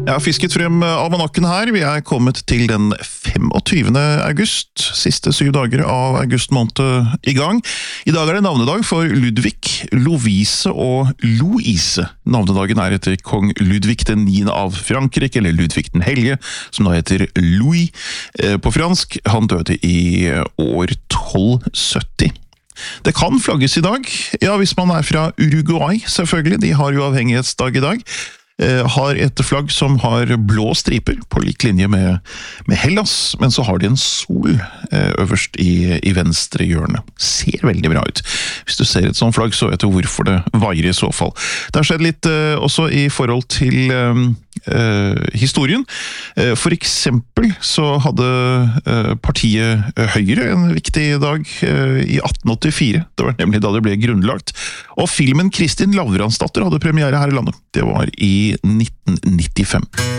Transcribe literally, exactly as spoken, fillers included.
Jeg har fisket frem almanakken her. Vi er kommet til den femogtyvende august. Siste syv dager av august måned i gang. I dag er det navnedag for Ludvig, Lovise og Louise. Navnedagen er etter kong Ludvig den niende av Frankrike, eller Ludvig den hellige, som da heter Louis på fransk. Han døde i år tolv sytti. Det kan flagges i dag, ja, hvis man er fra Uruguay, selvfølgelig. De har jo avhengighetsdag i dag. Har et flagg som har blå striper på lik linje med, med Hellas, men så har de en sol øverst i, i venstre hjørne. Ser veldig bra ut. Hvis du ser et sånt flagg, så vet du hvorfor det vaier i så fall. Det har skjedd litt uh, også i forhold til um, uh, historien. Uh, for eksempel så hadde uh, partiet Høyre en viktig dag uh, i atten åttifire. Det var nemlig da det ble grunnlagt. Og filmen Kristin Lavransdatter hadde premiere her i landet. Det var i nitten nittifem.